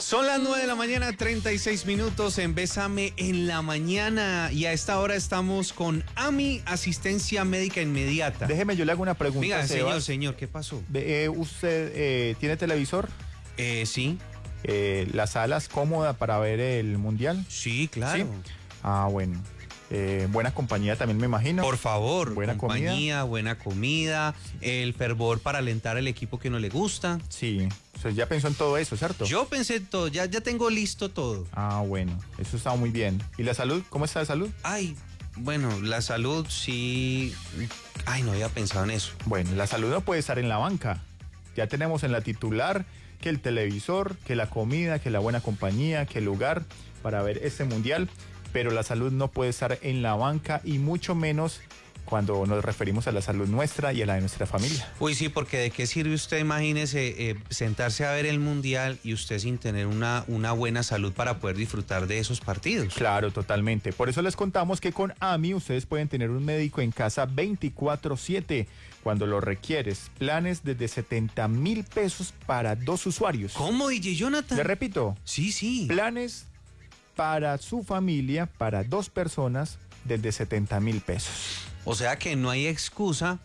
Son las 9 de la mañana, 36 minutos en Bésame en la Mañana. Y a esta hora estamos con AMI, Asistencia Médica Inmediata. Déjeme, yo le hago una pregunta. Venga, Sebas. señor, ¿qué pasó? ¿Usted tiene televisor? Sí. ¿La sala es cómoda para ver el mundial? Sí, claro. ¿Sí? Ah, bueno. Buena compañía también, me imagino. Por favor, buena compañía, buena comida, el fervor para alentar al equipo que no le gusta. Sí, usted ya pensó en todo eso, ¿cierto? Yo pensé todo, ya tengo listo todo. Ah, bueno, eso está muy bien. ¿Y la salud? ¿Cómo está la salud? Ay, bueno, la salud sí. Ay, no había pensado en eso. Bueno, la salud no puede estar en la banca. Ya tenemos en la titular que el televisor, que la comida, que la buena compañía, que el lugar para ver este mundial. Pero la salud no puede estar en la banca y mucho menos cuando nos referimos a la salud nuestra y a la de nuestra familia. Uy, sí, porque ¿de qué sirve usted, imagínese, sentarse a ver el mundial y usted sin tener una buena salud para poder disfrutar de esos partidos? Claro, totalmente. Por eso les contamos que con AMI ustedes pueden tener un médico en casa 24/7 cuando lo requieres. Planes desde 70,000 pesos para 2 usuarios. ¿Cómo, DJ Jonathan? Le repito. Sí. Planes para su familia, para 2 personas, desde 70,000 pesos. O sea que no hay excusa